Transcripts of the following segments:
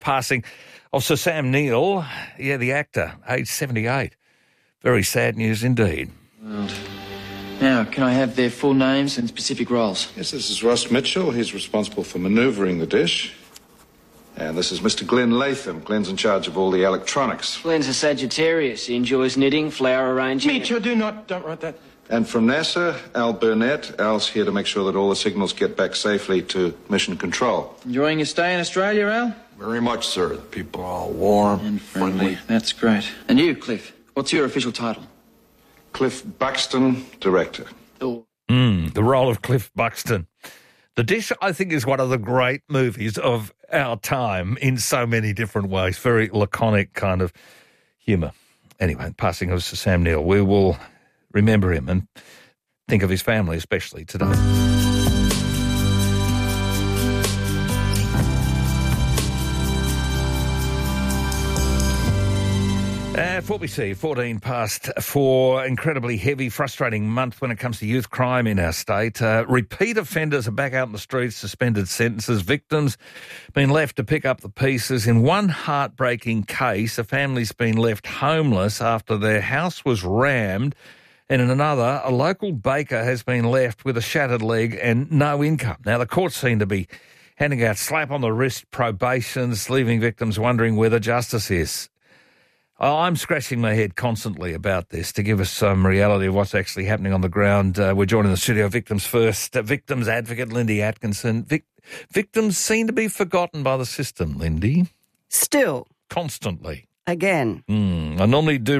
passing of Sir Sam Neill, the actor, aged 78. Very sad news indeed. Now, can I have their full names and specific roles? Yes, this is Ross Mitchell. He's responsible for manoeuvring the dish. And this is Mr. Glenn Latham. Glenn's in charge of all the electronics. Glenn's a Sagittarius. He enjoys knitting, flower arranging. Me too. Don't write that. And from NASA, Al Burnett. Al's here to make sure that all the signals get back safely to mission control. Enjoying your stay in Australia, Al? Very much, sir. The people are all warm and friendly. That's great. And you, Cliff, what's your official title? Cliff Buxton, director. Oh. The role of Cliff Buxton. The Dish, I think, is one of the great movies of our time in so many different ways. Very laconic kind of humour. Anyway, passing of Sir Sam Neill. We will remember him and think of his family, especially today. At 4BC, 14 past 4, incredibly heavy, frustrating month when it comes to youth crime in our state. Repeat offenders are back out in the streets, suspended sentences. Victims been left to pick up the pieces. In one heartbreaking case, a family's been left homeless after their house was rammed. And in another, a local baker has been left with a shattered leg and no income. Now, the courts seem to be handing out slap-on-the-wrist probations, leaving victims wondering whether justice is. I'm scratching my head constantly about this to give us some reality of what's actually happening on the ground. We're joined in the studio, Victims First, victims advocate Lindy Atkinson. Victims seem to be forgotten by the system, Lindy. Still. Constantly. Again. I normally do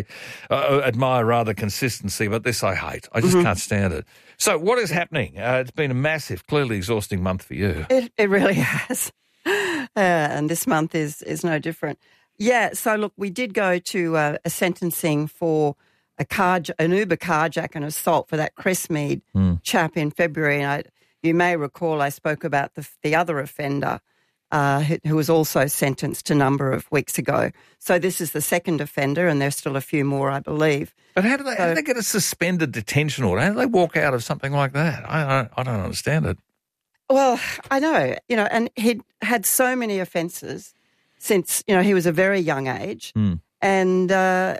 admire rather consistency, but this I hate. I just can't stand it. So what is happening? It's been a massive, clearly exhausting month for you. It really has. And this month is no different. Yeah, so look, we did go to a sentencing for an Uber carjack and assault for that Crestmead chap in February. And you may recall I spoke about the other offender who was also sentenced a number of weeks ago. So this is the second offender, and there's still a few more, I believe. But how do they get a suspended detention order? How do they walk out of something like that? I don't understand it. Well, I know, and he'd had so many offences since, he was a very young age. And,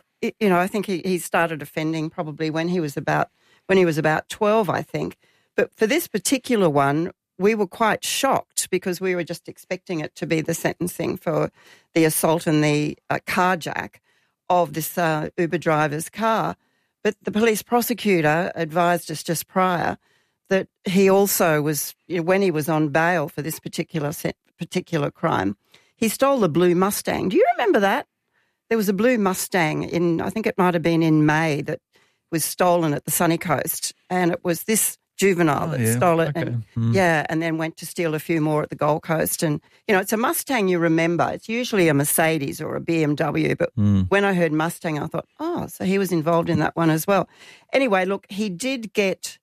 I think he started offending probably when he was about 12, I think. But for this particular one, we were quite shocked because we were just expecting it to be the sentencing for the assault and the carjack of this Uber driver's car. But the police prosecutor advised us just prior that he also was, when he was on bail for this particular crime, he stole the blue Mustang. Do you remember that? There was a blue Mustang I think it might have been in May, that was stolen at the Sunny Coast. And it was this juvenile that stole it. Okay. And then went to steal a few more at the Gold Coast. And, it's a Mustang you remember. It's usually a Mercedes or a BMW. But when I heard Mustang, I thought, so he was involved in that one as well. Anyway, look, he did get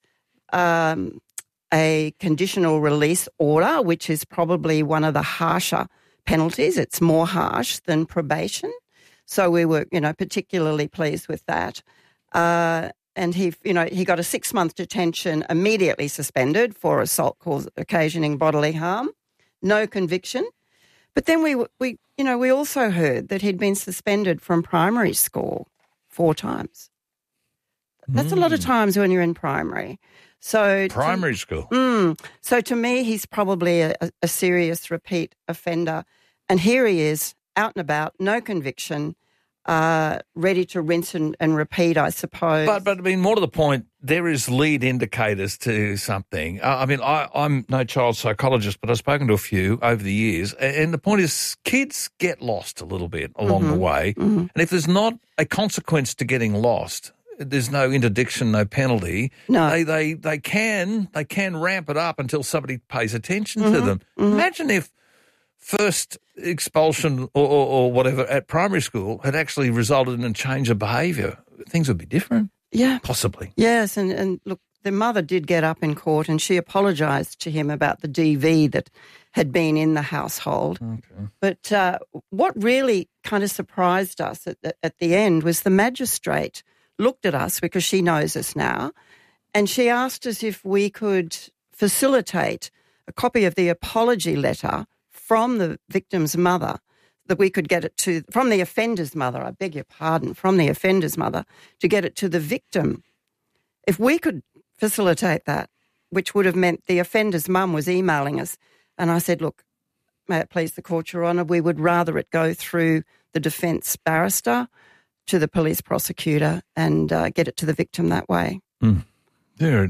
a conditional release order, which is probably one of the harsher penalties. It's more harsh than probation. So we were, particularly pleased with that. And he got a 6-month detention, immediately suspended for assault occasioning bodily harm, no conviction. But then we also heard that he'd been suspended from primary school 4 times. That's a lot of times when you're in primary. So primary school. So to me, he's probably a serious repeat offender. And here he is, out and about, no conviction, ready to rinse and repeat, I suppose. But I mean, more to the point, there is lead indicators to something. I'm no child psychologist, but I've spoken to a few over the years. And the point is, kids get lost a little bit along the way. And if there's not a consequence to getting lost, there's no interdiction, no penalty. No. They can ramp it up until somebody pays attention to them. Imagine if first expulsion or whatever at primary school had actually resulted in a change of behaviour. Things would be different. Yeah. Possibly. Yes, and look, the mother did get up in court and she apologised to him about the DV that had been in the household. Okay. But what really kind of surprised us at the end was the magistrate looked at us, because she knows us now, and she asked us if we could facilitate a copy of the apology letter from the victim's mother, that we could get it from the offender's mother, I beg your pardon, from the offender's mother, to get it to the victim. If we could facilitate that, which would have meant the offender's mum was emailing us, and I said, look, may it please the court, Your Honour, we would rather it go through the defence barrister to the police prosecutor and get it to the victim that way. Dear.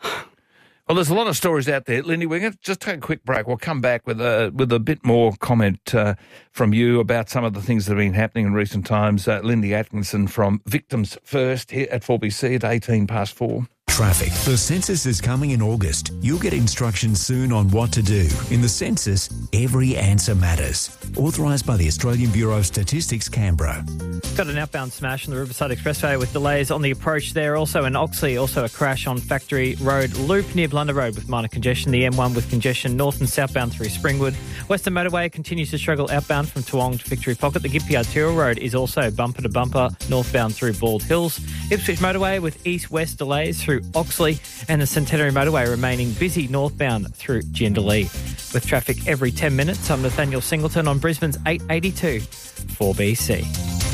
Well, there's a lot of stories out there. Lindy, we're going to just take a quick break. We'll come back with a bit more comment from you about some of the things that have been happening in recent times. Lindy Atkinson from Victims First here at 4BC at 4:18. Traffic. The census is coming in August. You'll get instructions soon on what to do. In the census, every answer matters. Authorised by the Australian Bureau of Statistics, Canberra. Got an outbound smash on the Riverside Expressway with delays on the approach there. Also in Oxley, also a crash on Factory Road Loop near Blunder Road with minor congestion. The M1 with congestion north and southbound through Springwood. Western Motorway continues to struggle outbound from Toowong to Victory Pocket. The Gympie Arterial Road is also bumper to bumper northbound through Bald Hills. Ipswich Motorway with east-west delays through Oxley, and the Centenary Motorway remaining busy northbound through Jindalee. With traffic every 10 minutes, I'm Nathaniel Singleton on Brisbane's 882 4BC.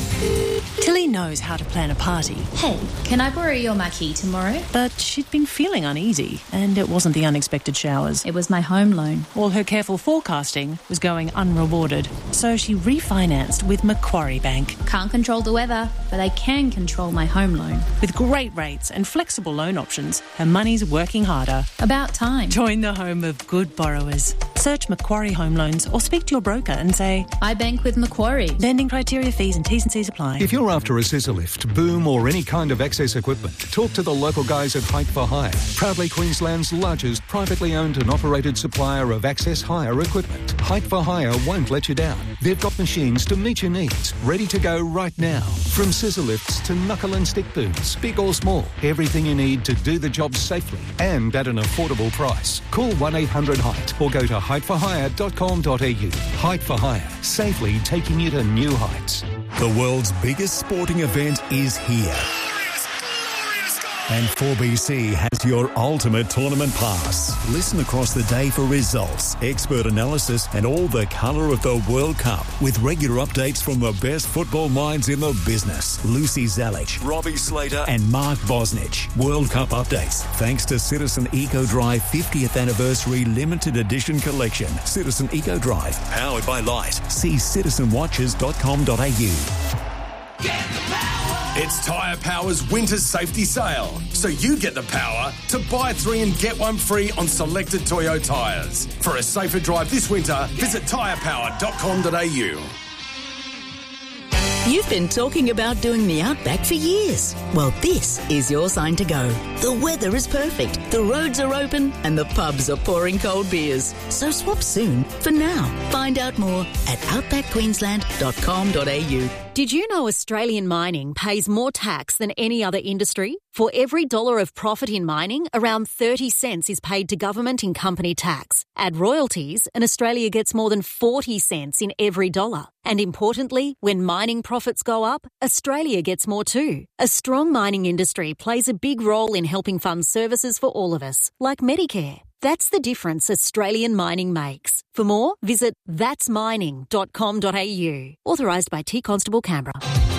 Tilly knows how to plan a party. Hey, can I borrow your marquee tomorrow? But she'd been feeling uneasy, and it wasn't the unexpected showers. It was my home loan. All her careful forecasting was going unrewarded, so she refinanced with Macquarie Bank. Can't control the weather, but I can control my home loan. With great rates and flexible loan options, her money's working harder. About time. Join the home of good borrowers. Search Macquarie Home Loans or speak to your broker and say, I bank with Macquarie. Lending criteria, fees and T's and C's apply. If you're after a scissor lift, boom or any kind of access equipment, talk to the local guys at Height for Hire. Proudly Queensland's largest privately owned and operated supplier of access hire equipment. Height for Hire won't let you down. They've got machines to meet your needs, ready to go right now. From scissor lifts to knuckle and stick booms, big or small, everything you need to do the job safely and at an affordable price. Call 1-800-HEIGHT or go to heightforhire.com.au. Height for Hire, safely taking you to new heights. The world's biggest sporting event is here. And 4BC has your ultimate tournament pass. Listen across the day for results, expert analysis and all the colour of the World Cup with regular updates from the best football minds in the business. Lucy Zalic, Robbie Slater and Mark Bosnich. World Cup updates thanks to Citizen Eco Drive 50th Anniversary Limited Edition Collection. Citizen Eco Drive, powered by Light. See citizenwatches.com.au. It's Tyre Power's Winter Safety Sale, so you get the power to buy 3 and get 1 free on selected Toyo tyres. For a safer drive this winter, visit tyrepower.com.au. You've been talking about doing the Outback for years. Well, this is your sign to go. The weather is perfect, the roads are open, and the pubs are pouring cold beers. So swap soon for now. Find out more at outbackqueensland.com.au. Did you know Australian mining pays more tax than any other industry? For every $1 of profit in mining, around 30 cents is paid to government in company tax. Add royalties, and Australia gets more than 40 cents in every dollar. And importantly, when mining profits go up, Australia gets more too. A strong mining industry plays a big role in helping fund services for all of us, like Medicare. That's the difference Australian mining makes. For more, visit thatsmining.com.au. Authorised by T Constable Canberra.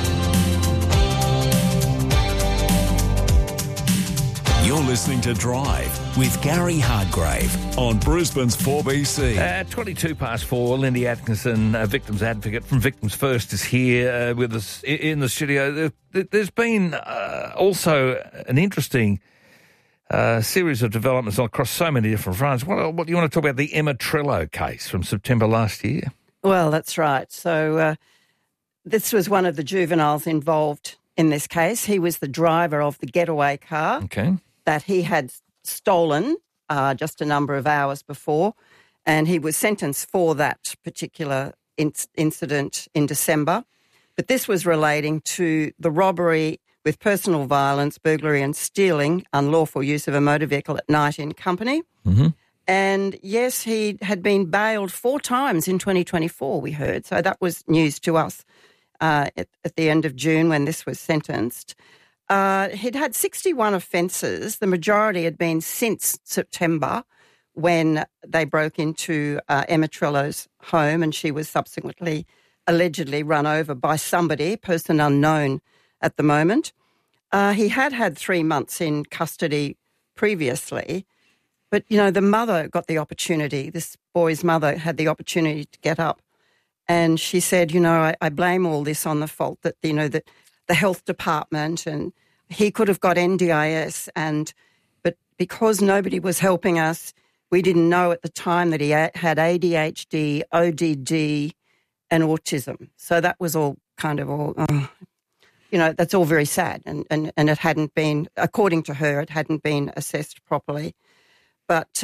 You're listening to Drive with Gary Hardgrave on Brisbane's 4BC. At 4:22, Lindy Atkinson, a victims advocate from Victims First, is here with us in the studio. There's been also an interesting series of developments across so many different fronts. What do you want to talk about? The Emma Trello case from September last year. Well, that's right. So this was one of the juveniles involved in this case. He was the driver of the getaway car that he had stolen just a number of hours before, and he was sentenced for that particular incident in December. But this was relating to the robbery with personal violence, burglary and stealing, unlawful use of a motor vehicle at night in company. Mm-hmm. And yes, he had been bailed 4 times in 2024, we heard. So that was news to us at the end of June when this was sentenced. He'd had 61 offences. The majority had been since September, when they broke into Emma Trello's home, and she was subsequently allegedly run over by somebody, person unknown at the moment. He had 3 months in custody previously, but, the mother got the opportunity. This boy's mother had the opportunity to get up, and she said, I blame all this on the fault that, that the health department, and he could have got NDIS, but because nobody was helping us, we didn't know at the time that he had ADHD, ODD, and autism. So that was all kind of that's all very sad. And it hadn't been, according to her, it hadn't been assessed properly. But,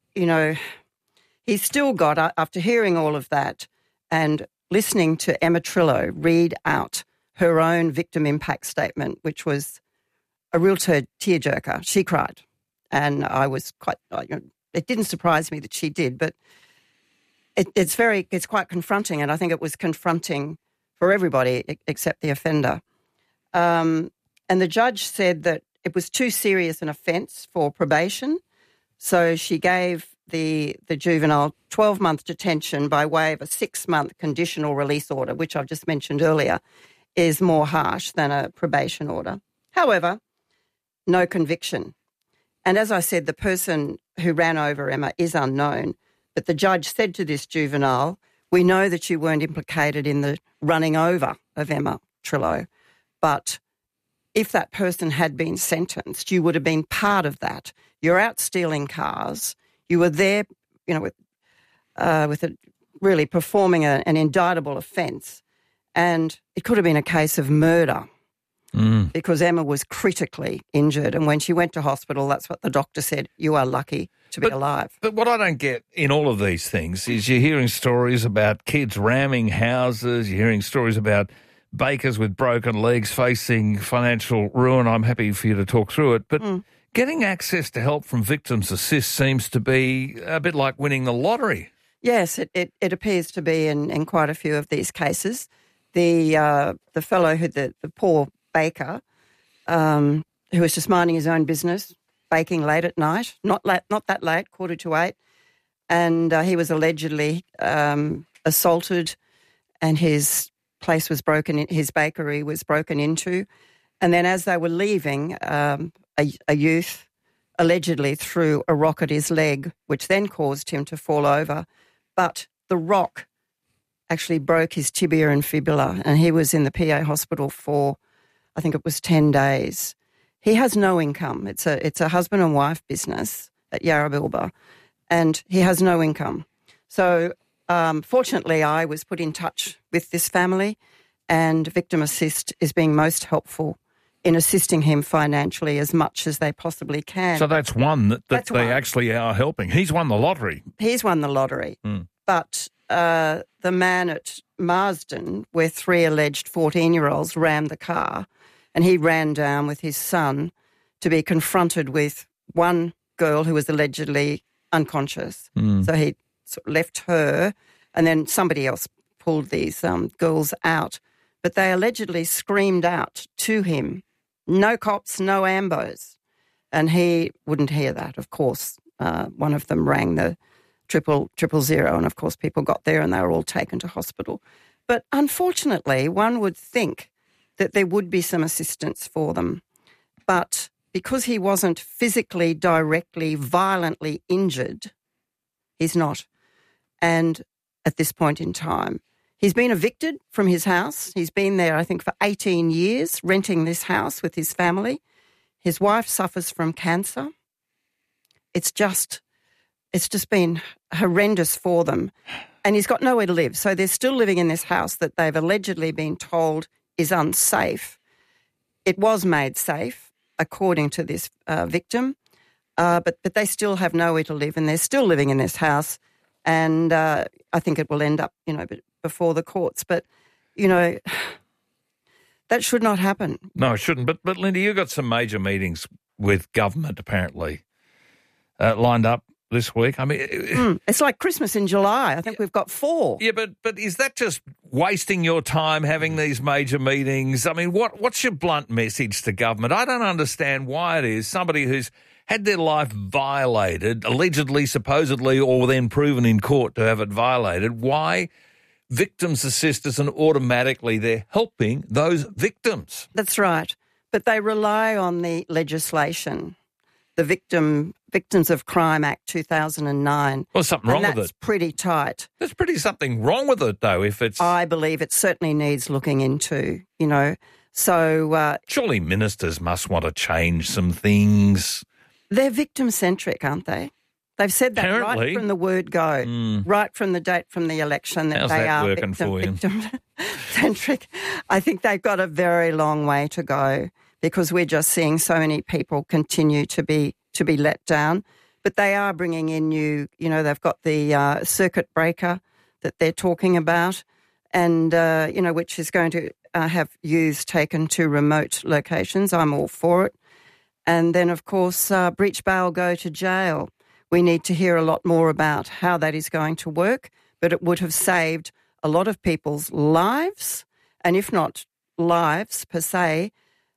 he's still got, after hearing all of that and listening to Emma Trillo read out her own victim impact statement, which was a real tearjerker. She cried. And I was quite, it didn't surprise me that she did, but it's quite confronting, and I think it was confronting for everybody except the offender. And the judge said that it was too serious an offence for probation, so she gave the juvenile 12-month detention by way of a 6-month conditional release order, which I've just mentioned earlier, is more harsh than a probation order. However, no conviction. And as I said, the person who ran over Emma is unknown, but the judge said to this juvenile, we know that you weren't implicated in the running over of Emma Trillo, but if that person had been sentenced, you would have been part of that. You're out stealing cars. You were there, with really performing an indictable offence, and it could have been a case of murder because Emma was critically injured, and when she went to hospital, that's what the doctor said, you are lucky to be alive. But what I don't get in all of these things is you're hearing stories about kids ramming houses, you're hearing stories about bakers with broken legs facing financial ruin. I'm happy for you to talk through it, but getting access to help from Victims Assist seems to be a bit like winning the lottery. Yes, it appears to be in quite a few of these cases. The fellow the poor baker who was just minding his own business, baking late at night, not that late, 7:45, and he was allegedly assaulted, and his place was his bakery was broken into, and then as they were leaving, a youth allegedly threw a rock at his leg, which then caused him to fall over, but the rock actually broke his tibia and fibula, and he was in the PA hospital for, I think it was 10 days. He has no income. It's a husband and wife business at Yarrabilba, and he has no income. So fortunately, I was put in touch with this family, and Victim Assist is being most helpful in assisting him financially as much as they possibly can. So that's one that they actually are helping. He's won the lottery. He's won the lottery. But the man at Marsden, where 3 alleged 14-year-olds rammed the car, and he ran down with his son to be confronted with one girl who was allegedly unconscious. So he sort of left her, and then somebody else pulled these girls out. But they allegedly screamed out to him, no cops, no ambos. And he wouldn't hear that, of course. One of them rang the 000, and of course people got there and they were all taken to hospital. But unfortunately, one would think that there would be some assistance for them. But because he wasn't physically, directly, violently injured, he's not. And at this point in time, he's been evicted from his house. He's been there, I think, for 18 years, renting this house with his family. His wife suffers from cancer. It's just been horrendous for them. And he's got nowhere to live. So they're still living in this house that they've allegedly been told is unsafe. It was made safe, according to this victim, but they still have nowhere to live, and they're still living in this house. And I think it will end up, before the courts. But, that should not happen. No, it shouldn't. But Linda, you've got some major meetings with government, apparently, lined up this week. I mean, it's like Christmas in July. I think we've got 4. Yeah, but is that just wasting your time having these major meetings? I mean, what's your blunt message to government? I don't understand why it is somebody who's had their life violated, allegedly, supposedly, or then proven in court to have it violated, why victims assist us and automatically they're helping those victims? That's right. But they rely on the legislation, the Victims of Crime Act 2009. Well, something wrong with it. That's pretty tight. There's pretty something wrong with it, though, if it's... I believe it certainly needs looking into, So... surely ministers must want to change some things. They're victim-centric, aren't they? They've said that Apparently. Right from the word go, right from the date from the election that How's they that are working for you? victim-centric. I think they've got a very long way to go because we're just seeing so many people continue to be let down. But they are bringing in new, they've got the circuit breaker that they're talking about and, which is going to have youths taken to remote locations. I'm all for it. And then, of course, breach bail, go to jail. We need to hear a lot more about how that is going to work, but it would have saved a lot of people's lives, and if not lives per se,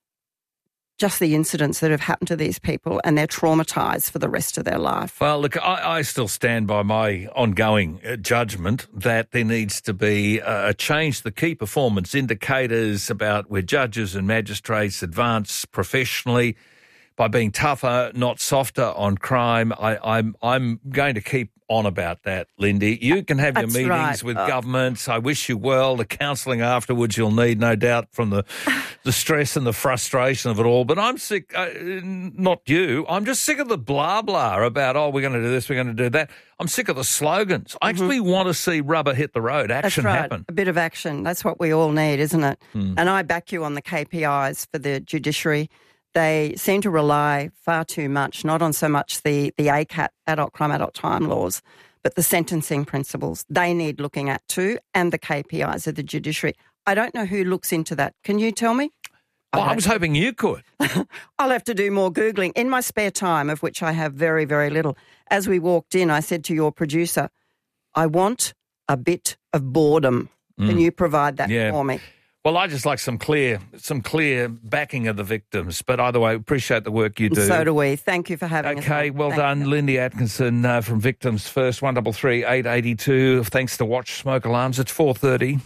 just the incidents that have happened to these people, and they're traumatised for the rest of their life. Well, look, I still stand by my ongoing judgment that there needs to be a change. The key performance indicators about where judges and magistrates advance professionally by being tougher, not softer on crime. I'm going to keep on about that, Lindy. You can have your meetings right. with governments. I wish you well. The counselling afterwards you'll need, no doubt, from the stress and the frustration of it all. But I'm sick, not you, I'm just sick of the blah-blah about, we're going to do this, we're going to do that. I'm sick of the slogans. I actually want to see rubber hit the road, action That's right. happen. A bit of action. That's what we all need, isn't it? And I back you on the KPIs for the judiciary. They seem to rely far too much, not on so much the ACAT, adult crime, adult time laws, but the sentencing principles. They need looking at too, and the KPIs of the judiciary. I don't know who looks into that. Can you tell me? Well, I was hoping you could. I'll have to do more Googling. In my spare time, of which I have very, very little, as we walked in, I said to your producer, I want a bit of boredom. Can you provide that for me? Well, I just like some clear backing of the victims. But either way, appreciate the work you do. So do we. Thank you for having us. Okay, well done. Lindy Atkinson from Victims First, 133 882. Thanks to Watch Smoke Alarms. It's 4:30.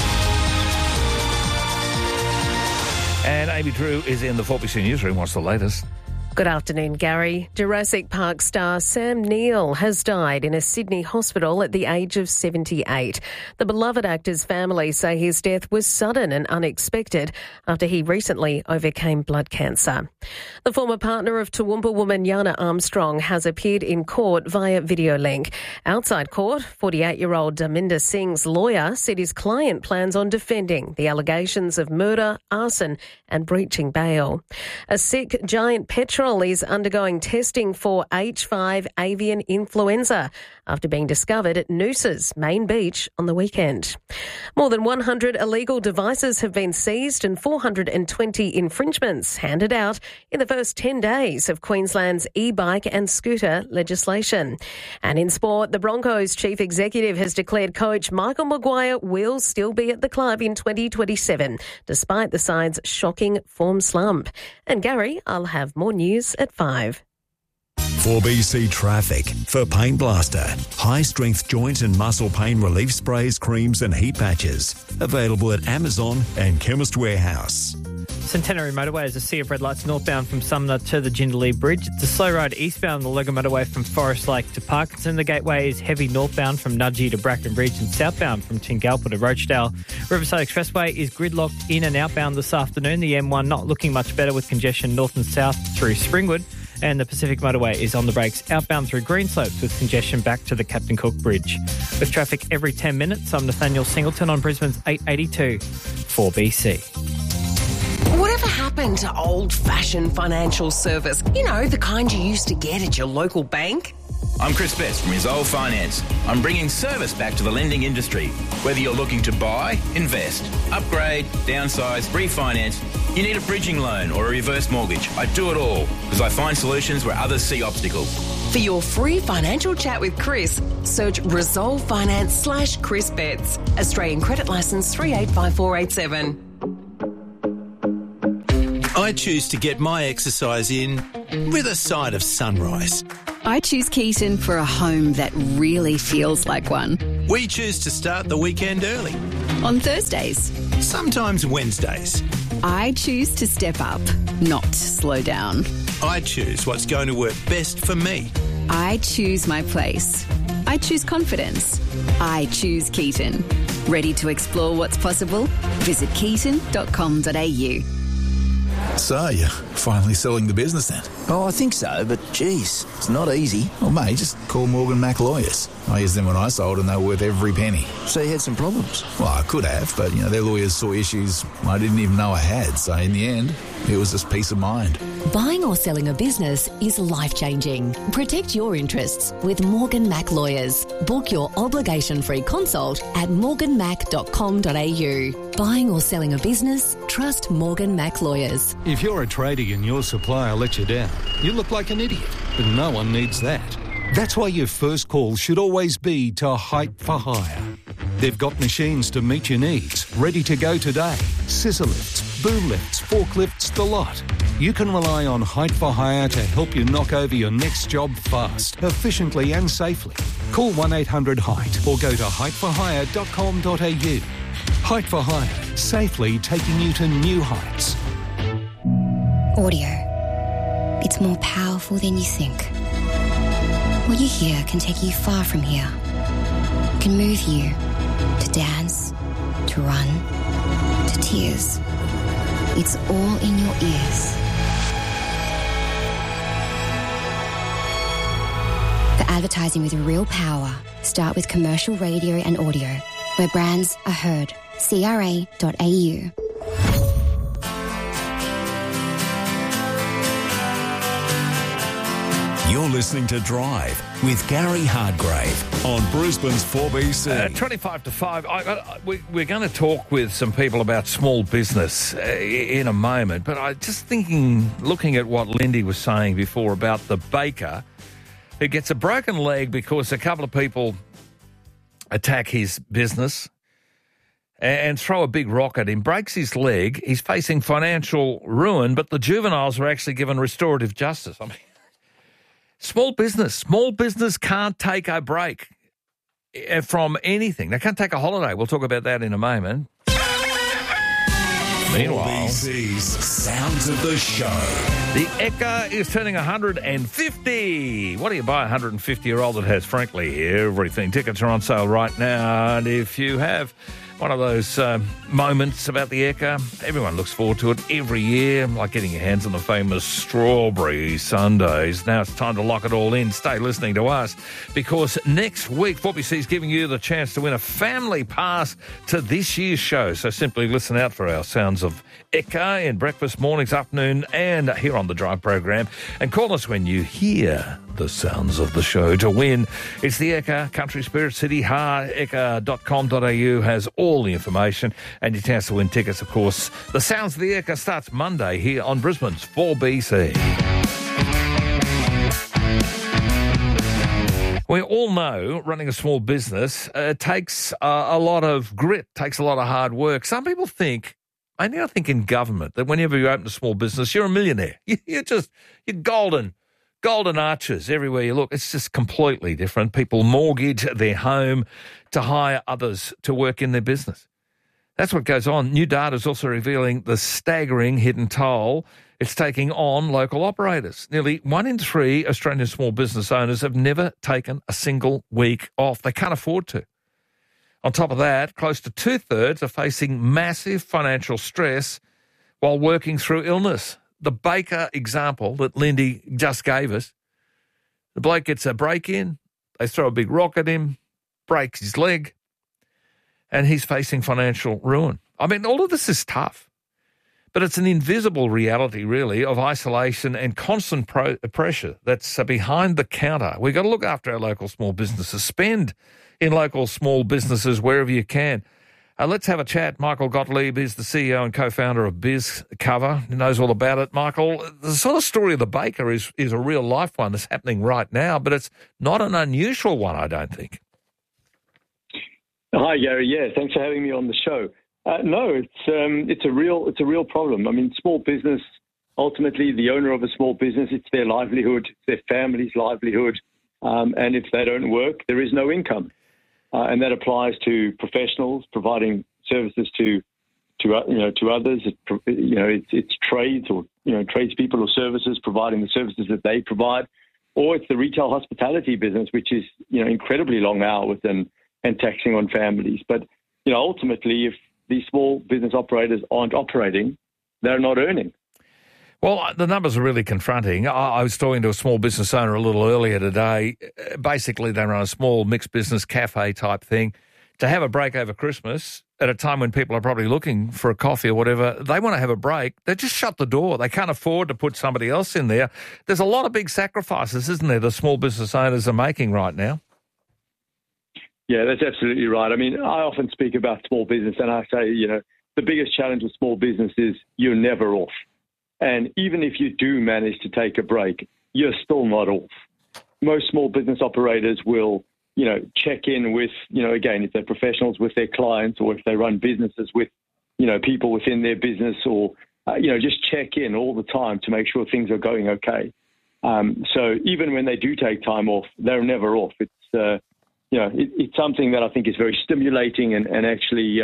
And Amy Drew is in the 4BC newsroom. What's the latest? Good afternoon, Gary. Jurassic Park star Sam Neill has died in a Sydney hospital at the age of 78. The beloved actor's family say his death was sudden and unexpected after he recently overcame blood cancer. The former partner of Toowoomba woman Yana Armstrong has appeared in court via video link. Outside court, 48-year-old Daminda Singh's lawyer said his client plans on defending the allegations of murder, arson and breaching bail. A sick giant petrel is undergoing testing for H5 avian influenza after being discovered at Noosa's main beach on the weekend. More than 100 illegal devices have been seized and 420 infringements handed out in the first 10 days of Queensland's e-bike and scooter legislation. And in sport, the Broncos chief executive has declared coach Michael Maguire will still be at the club in 2027, despite the side's shocking form slump. And Gary, I'll have more news at 5. 4BC Traffic. For Pain Blaster, high-strength joint and muscle pain relief sprays, creams and heat patches. Available at Amazon and Chemist Warehouse. Centenary Motorway is a sea of red lights northbound from Sumner to the Jindalee Bridge. It's a slow ride eastbound the Logan Motorway from Forest Lake to Parkinson. The Gateway is heavy northbound from Nudgee to Bracken Ridge and southbound from Tingalpa to Rochedale. Riverside Expressway is gridlocked in and outbound this afternoon. The M1 not looking much better with congestion north and south through Springwood. And the Pacific Motorway is on the brakes outbound through Greenslopes with congestion back to the Captain Cook Bridge. With traffic every 10 minutes, I'm Nathaniel Singleton on Brisbane's 882 4BC. Whatever happened to old-fashioned financial service? You know, the kind you used to get at your local bank? I'm Chris Best from Resolve Finance. I'm bringing service back to the lending industry. Whether you're looking to buy, invest, upgrade, downsize, refinance, you need a bridging loan or a reverse mortgage. I do it all because I find solutions where others see obstacles. For your free financial chat with Chris, search Resolve Finance/Chris Betts. Australian Credit Licence 385487. I choose to get my exercise in with a side of sunrise. I choose Keaton for a home that really feels like one. We choose to start the weekend early. On Thursdays. Sometimes Wednesdays. I choose to step up, not slow down. I choose what's going to work best for me. I choose my place. I choose confidence. I choose Keaton. Ready to explore what's possible? Visit keaton.com.au. So, you're finally selling the business then? Oh, I think so, but geez, it's not easy. Well, mate, just call Morgan Mac Lawyers. I used them when I sold and they were worth every penny. So you had some problems? Well, I could have, but, their lawyers saw issues I didn't even know I had. So in the end, it was just peace of mind. Buying or selling a business is life-changing. Protect your interests with Morgan Mac Lawyers. Book your obligation-free consult at morganmac.com.au. Buying or selling a business? Trust Morgan Mac Lawyers. If you're a tradie and your supplier lets you down, you look like an idiot, but no one needs that. That's why your first call should always be to Height for Hire. They've got machines to meet your needs, ready to go today. Scissor lifts, boom lifts, forklifts, the lot. You can rely on Height for Hire to help you knock over your next job fast, efficiently and safely. Call 1-800-HEIGHT or go to heightforhire.com.au. Height for Hire, safely taking you to new heights. Audio. It's more powerful than you think. What you hear can take you far from here. Can move you to dance, to run, to tears. It's all in your ears. For advertising with real power, start with commercial radio and audio, where brands are heard. CRA.au. You're listening to Drive with Gary Hardgrave on Brisbane's 4BC. 25 to 5. We're going to talk with some people about small business in a moment, but I just thinking, looking at what Lindy was saying before about the baker who gets a broken leg because a couple of people attack his business and throw a big rock at him, breaks his leg. He's facing financial ruin, but the juveniles are actually given restorative justice. I mean, small business can't take a break from anything. They can't take a holiday. We'll talk about that in a moment. Meanwhile, BC's Sounds of the Show. The Ekka is turning 150. What do you buy a 150-year-old that has, frankly, everything? Tickets are on sale right now, and if you have one of those moments about the Ekka, everyone looks forward to it every year, like getting your hands on the famous strawberry sundaes. Now it's time to lock it all in. Stay listening to us, because next week 4BC is giving you the chance to win a family pass to this year's show. So simply listen out for our Sounds of Ekka in breakfast, mornings, afternoon, and here on the Drive program. And call us when you hear the sounds of the show to win. It's the Ekka Country Spirit City. Ekka.com.au has all the information and your chance to win tickets, of course. The Sounds of the Ekka starts Monday here on Brisbane's 4BC. We all know running a small business takes a lot of grit, takes a lot of hard work. Some people think, I now think in government, that whenever you open a small business, you're a millionaire. You're golden arches everywhere you look. It's just completely different. People mortgage their home to hire others to work in their business. That's what goes on. New data is also revealing the staggering hidden toll it's taking on local operators. Nearly 1 in 3 Australian small business owners have never taken a single week off. They can't afford to. On top of that, close to 2/3 are facing massive financial stress while working through illness. The baker example that Lindy just gave us, the bloke gets a break-in, they throw a big rock at him, breaks his leg, and he's facing financial ruin. I mean, all of this is tough, but it's an invisible reality, really, of isolation and constant pressure that's behind the counter. We've got to look after our local small businesses, spend in local small businesses wherever you can. Let's have a chat. Michael Gottlieb is the CEO and co-founder of BizCover. He knows all about it. Michael, the sort of story of the baker is a real-life one that's happening right now, but it's not an unusual one, I don't think. Hi, Gary. Yeah, thanks for having me on the show. No, it's a real problem. I mean, small business ultimately the owner of a small business, it's their livelihood, it's their family's livelihood. And if they don't work, there is no income. And that applies to professionals providing services to others. It's trades or tradespeople or services providing the services that they provide, or it's the retail hospitality business, which is incredibly long hours and taxing on families. But ultimately, if these small business operators aren't operating, they're not earning. Well, the numbers are really confronting. I was talking to a small business owner a little earlier today. Basically, they run a small mixed business cafe type thing. To have a break over Christmas at a time when people are probably looking for a coffee or whatever, they want to have a break. They just shut the door. They can't afford to put somebody else in there. There's a lot of big sacrifices, isn't there, the small business owners are making right now? Yeah, that's absolutely right. I mean, I often speak about small business and I say, the biggest challenge with small business is you're never off. And even if you do manage to take a break, you're still not off. Most small business operators will, check in with, again, if they're professionals, with their clients, or if they run businesses with, people within their business, or, just check in all the time to make sure things are going okay. So even when they do take time off, they're never off. It's, it's something that I think is very stimulating and actually,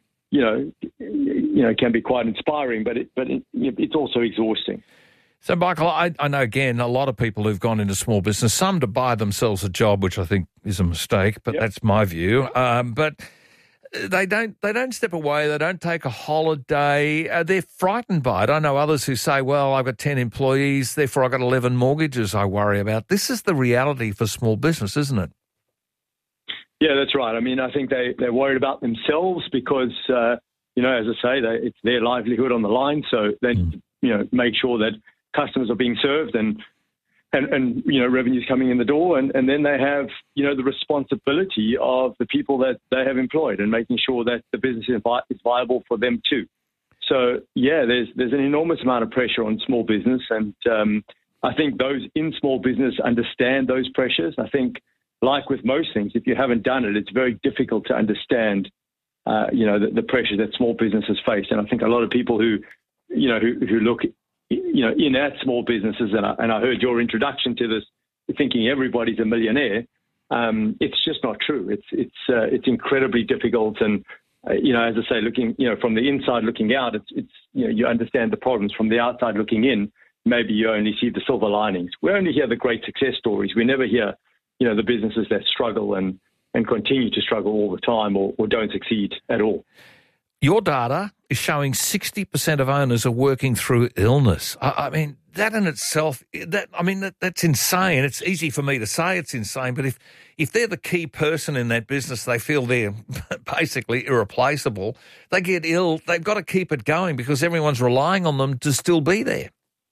can be quite inspiring, but it's also exhausting. So, Michael, I know, again, a lot of people who've gone into small business, some to buy themselves a job, which I think is a mistake, but that's my view. But they don't step away. They don't take a holiday. They're frightened by it. I know others who say, well, I've got 10 employees, therefore I've got 11 mortgages I worry about. This is the reality for small business, isn't it? Yeah, that's right. I mean, I think they're worried about themselves because, as I say, it's their livelihood on the line. So they, make sure that customers are being served and revenue's coming in the door. And then they have, the responsibility of the people that they have employed and making sure that the business is viable for them too. So, yeah, there's an enormous amount of pressure on small business. And I think those in small business understand those pressures. I think, like with most things, if you haven't done it, it's very difficult to understand, the pressure that small businesses face. And I think a lot of people who look, in at small businesses, and I heard your introduction to this, thinking everybody's a millionaire. It's just not true. It's incredibly difficult. And, as I say, looking, from the inside looking out, it's you understand the problems. From the outside looking in, maybe you only see the silver linings. We only hear the great success stories. We never hear the businesses that struggle and continue to struggle all the time or don't succeed at all. Your data is showing 60% of owners are working through illness. I mean, that in itself, that's insane. It's easy for me to say it's insane, but if they're the key person in that business, they feel they're basically irreplaceable, they get ill, they've got to keep it going because everyone's relying on them to still be there.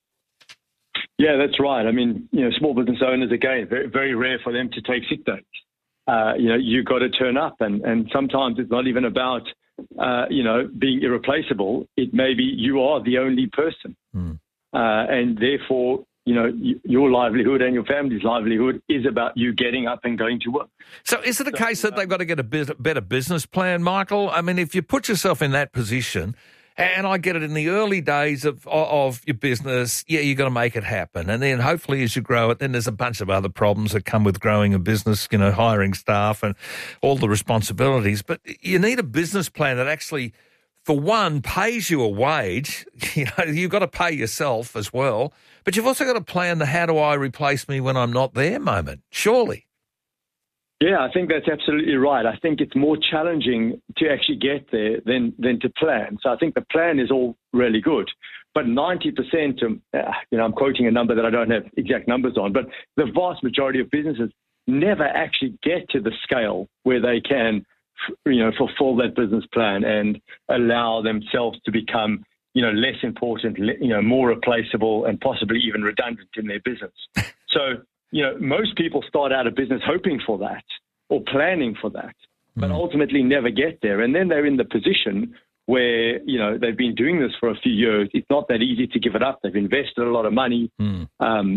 Yeah, that's right. I mean, small business owners, again, very, very rare for them to take sick days. You've got to turn up, and sometimes it's not even about, being irreplaceable. It may be you are the only person. And therefore, your livelihood and your family's livelihood is about you getting up and going to work. So is it a case that they've got to get a better business plan, Michael? I mean, if you put yourself in that position, and I get it in the early days of your business, you've got to make it happen. And then hopefully as you grow it, then there's a bunch of other problems that come with growing a business, hiring staff and all the responsibilities. But you need a business plan that actually, for one, pays you a wage. You've got to pay yourself as well. But you've also got to plan the how do I replace me when I'm not there moment, surely. Yeah, I think that's absolutely right. I think it's more challenging to actually get there than to plan. So I think the plan is all really good. But 90%, I'm quoting a number that I don't have exact numbers on, but the vast majority of businesses never actually get to the scale where they can, fulfill that business plan and allow themselves to become, less important, more replaceable and possibly even redundant in their business. So, most people start out a business hoping for that or planning for that, but ultimately never get there. And then they're in the position where, they've been doing this for a few years. It's not that easy to give it up. They've invested a lot of money. You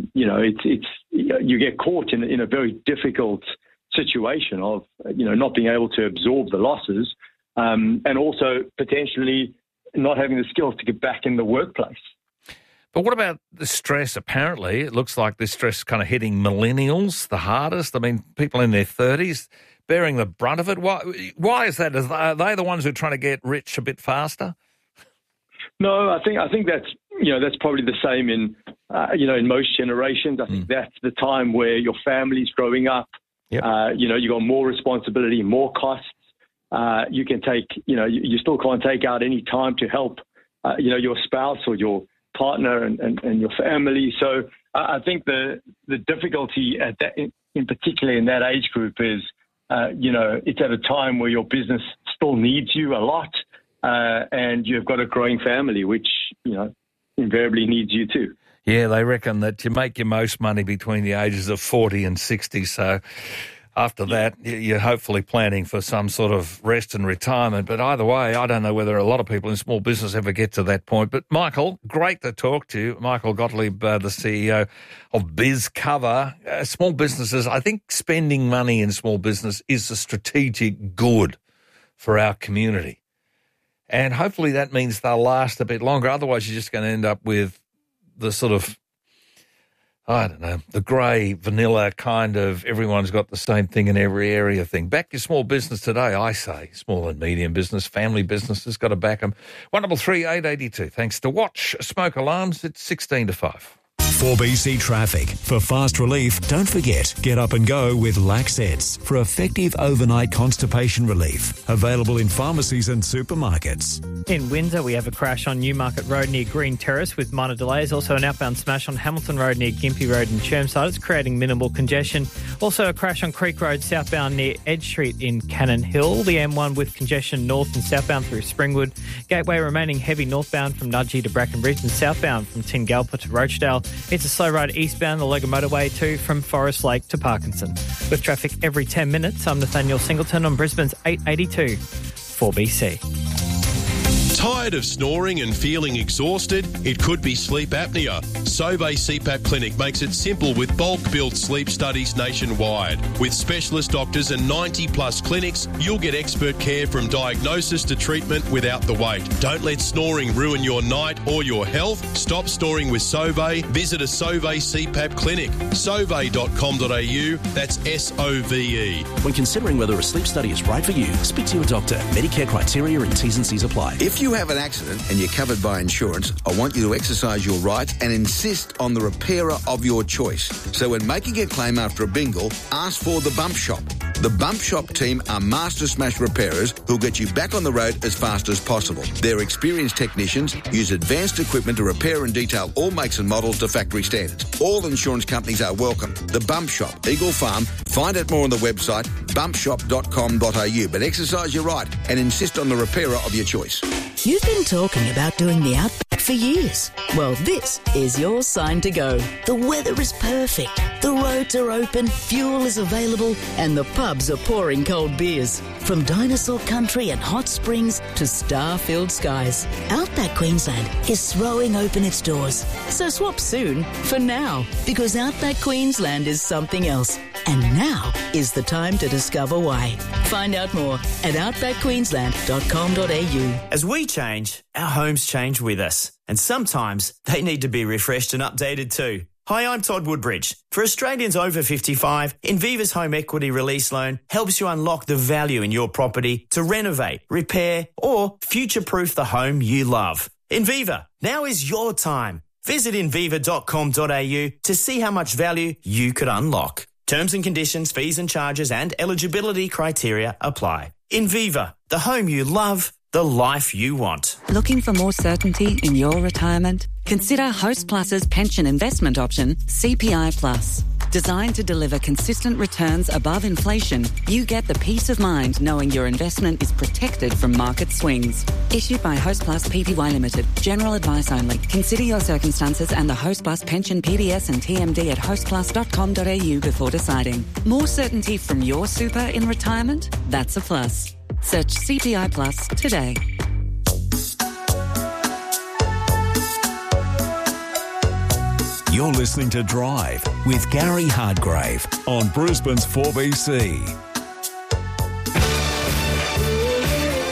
get caught in a very difficult situation of, not being able to absorb the losses and also potentially not having the skills to get back in the workplace. But what about the stress? Apparently, it looks like this stress is kind of hitting millennials the hardest. I mean, people in their 30s bearing the brunt of it. Why is that? Are they the ones who are trying to get rich a bit faster? No, I think that's probably the same in in most generations. I think that's the time where your family's growing up. Yep. You got more responsibility, more costs. You can take, you still can't take out any time to help, your spouse or your partner and your family. So I think the difficulty at that, in particular in that age group is, it's at a time where your business still needs you a lot, and you've got a growing family, which, invariably needs you too. Yeah, they reckon that you make your most money between the ages of 40 and 60. So after that, you're hopefully planning for some sort of rest and retirement. But either way, I don't know whether a lot of people in small business ever get to that point. But Michael, great to talk to you. Michael Gottlieb, the CEO of BizCover. Small businesses, I think spending money in small business is a strategic good for our community. And hopefully that means they'll last a bit longer. Otherwise, you're just going to end up with the sort of, the grey, vanilla kind of everyone's got the same thing in every area thing. Back your small business today, I say. Small and medium business, family businesses, got to back them. 133 882. Thanks to Watch Smoke Alarms. It's 16 to 5. 4BC Traffic. For fast relief, don't forget, get up and go with Laxets for effective overnight constipation relief. Available in pharmacies and supermarkets. In Windsor, we have a crash on Newmarket Road near Green Terrace with minor delays. Also an outbound smash on Hamilton Road near Gympie Road in Chermside. It's creating minimal congestion. Also a crash on Creek Road southbound near Edge Street in Cannon Hill. The M1 with congestion north and southbound through Springwood. Gateway remaining heavy northbound from Nudgee to Brackenridge and southbound from Tingalpa to Rochdale. It's a slow ride eastbound the Logan Motorway too from Forest Lake to Parkinson. With traffic every 10 minutes, I'm Nathaniel Singleton on Brisbane's 882 4BC. Tired of snoring and feeling exhausted? It could be sleep apnea. Sobey CPAP Clinic makes it simple with bulk-built sleep studies nationwide. With specialist doctors and 90-plus clinics, you'll get expert care from diagnosis to treatment without the wait. Don't let snoring ruin your night or your health. Stop snoring with Sobey. Visit a Sobey CPAP Clinic. Sobey.com.au. That's SOVE. When considering whether a sleep study is right for you, speak to your doctor. Medicare criteria and T's and C's apply. If you have an accident and you're covered by insurance, I want you to exercise your rights and insist on the repairer of your choice. So when making a claim after a bingle, ask for the Bump Shop. The Bump Shop team are master smash repairers who'll get you back on the road as fast as possible. Their experienced technicians use advanced equipment to repair and detail all makes and models to factory standards. All insurance companies are welcome. The Bump Shop, Eagle Farm. Find out more on the website bumpshop.com.au, but exercise your right and insist on the repairer of your choice. You've been talking about doing the Outback for years. Well, this is your sign to go. The weather is perfect. The roads are open, fuel is available, and the pubs are pouring cold beers. From dinosaur country and hot springs to star-filled skies, Outback Queensland is throwing open its doors. So swap soon for now, because Outback Queensland is something else. And now is the time to discover why. Find out more at outbackqueensland.com.au. As we change, our homes change with us. And sometimes they need to be refreshed and updated too. Hi, I'm Todd Woodbridge. For Australians over 55, Inviva's Home Equity Release Loan helps you unlock the value in your property to renovate, repair, or future-proof the home you love. Inviva, now is your time. Visit inviva.com.au to see how much value you could unlock. Terms and conditions, fees and charges and eligibility criteria apply. Inviva, the home you love, the life you want. Looking for more certainty in your retirement? Consider Host Plus's pension investment option, CPI Plus. Designed to deliver consistent returns above inflation, you get the peace of mind knowing your investment is protected from market swings. Issued by Host Plus Pty Limited. General advice only. Consider your circumstances and the Host Plus pension PDS and TMD at hostplus.com.au before deciding. More certainty from your super in retirement? That's a plus. Search CPI Plus today. You're listening to Drive with Gary Hardgrave on Brisbane's 4BC. On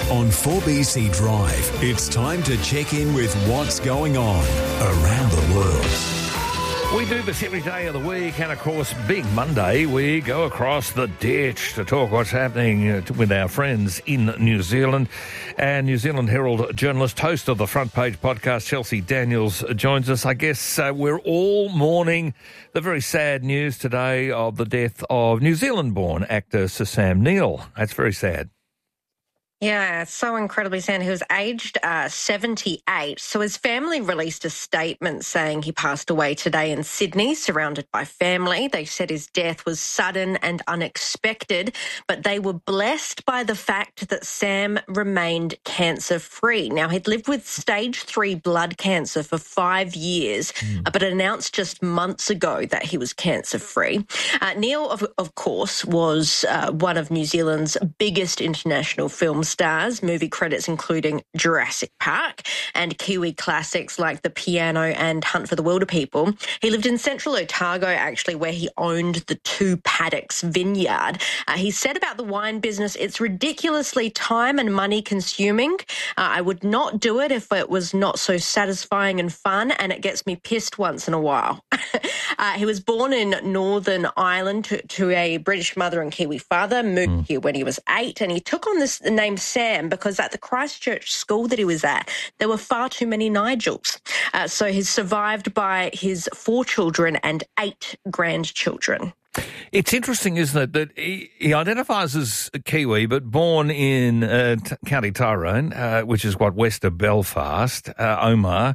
4BC Drive. It's time to check in with what's going on around the world. We do this every day of the week, and of course, Big Monday, we go across the ditch to talk what's happening with our friends in New Zealand. And New Zealand Herald journalist, host of the Front Page podcast, Chelsea Daniels, joins us. I guess we're all mourning the very sad news today of the death of New Zealand-born actor Sir Sam Neill. That's very sad. Yeah, it's so incredibly sad. He was aged 78. So his family released a statement saying he passed away today in Sydney, surrounded by family. They said his death was sudden and unexpected, but they were blessed by the fact that Sam remained cancer-free. Now, he'd lived with stage 3 blood cancer for 5 years, but announced just months ago that he was cancer-free. Neill, of course, was one of New Zealand's biggest international film stars, movie credits including Jurassic Park and Kiwi classics like The Piano and Hunt for the Wilder People. He lived in central Otago, actually, where he owned the 2 Paddocks vineyard. He said about the wine business, it's ridiculously time and money consuming. I would not do it if it was not so satisfying and fun, and it gets me pissed once in a while. He was born in Northern Ireland to a British mother and Kiwi father, moved here when he was 8, and he took on this name Sam because at the Christchurch school that he was at, there were far too many Nigels. So he's survived by his 4 children and 8 grandchildren. It's interesting, isn't it, that he identifies as a Kiwi, but born in County Tyrone, which is west of Belfast, Omagh.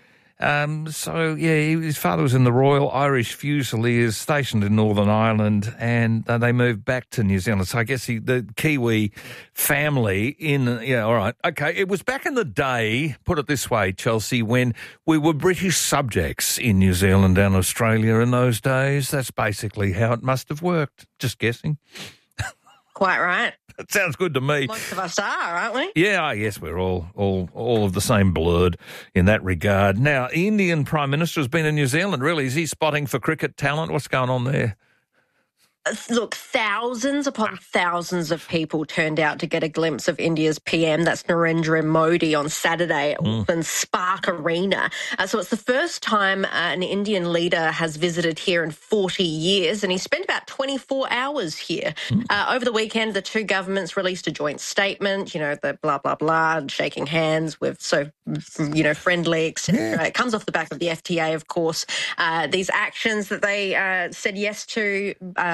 His father was in the Royal Irish Fusiliers stationed in Northern Ireland, and they moved back to New Zealand. So I guess the Kiwi family it was back in the day, put it this way, Chelsea, when we were British subjects in New Zealand and Australia in those days. That's basically how it must have worked. Just guessing. Quite right. That sounds good to me. Most of us are, aren't we? Yeah, yes, we're all of the same blood in that regard. Now, the Indian Prime Minister has been in New Zealand, really. Is he spotting for cricket talent? What's going on there? Look, thousands upon thousands of people turned out to get a glimpse of India's PM, that's Narendra Modi, on Saturday at Auckland's Spark Arena. So it's the first time an Indian leader has visited here in 40 years, and he spent about 24 hours here. Over the weekend, the 2 governments released a joint statement, the blah, blah, blah, shaking hands with friendly, etc. Yeah. It comes off the back of the FTA, of course. These actions that they said yes to,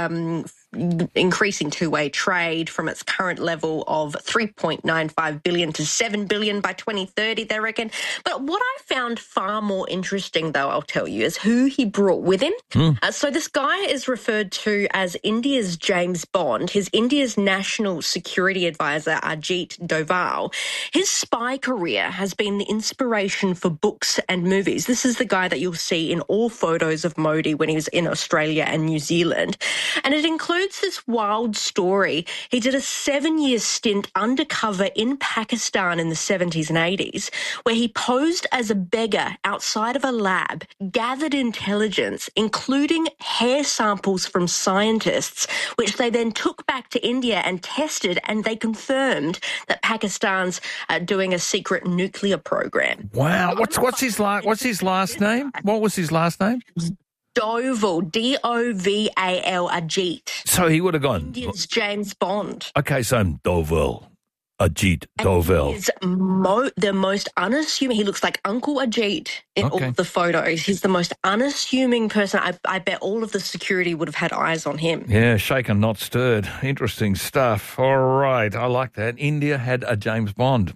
increasing two-way trade from its current level of $3.95 billion to $7 billion by 2030, they reckon. But what I found far more interesting, though, I'll tell you, is who he brought with him. So this guy is referred to as India's James Bond. He's India's national security advisor, Ajit Doval. His spy career has been the inspiration for books and movies. This is the guy that you'll see in all photos of Modi when he was in Australia and New Zealand. And it includes this wild story. He did a 7-year stint undercover in Pakistan in the 70s and 80s, where he posed as a beggar outside of a lab, gathered intelligence, including hair samples from scientists, which they then took back to India and tested, and they confirmed that Pakistan's doing a secret nuclear program. Wow. What's his last name? What was his last name? Doval, D-O-V-A-L, Ajit. So he would have gone. India's James Bond. Okay, so Doval, Ajit Doval. He's the most unassuming. He looks like Uncle Ajit in all of the photos. He's the most unassuming person. I bet all of the security would have had eyes on him. Yeah, shaken, not stirred. Interesting stuff. All right, I like that. India had a James Bond.